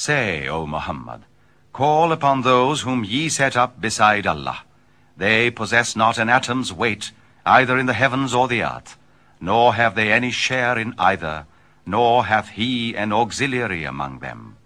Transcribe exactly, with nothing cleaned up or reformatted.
Say, O Muhammad, call upon those whom ye set up beside Allah. They possess not an atom's weight, either in the heavens or the earth, nor have they any share in either, nor hath he an auxiliary among them.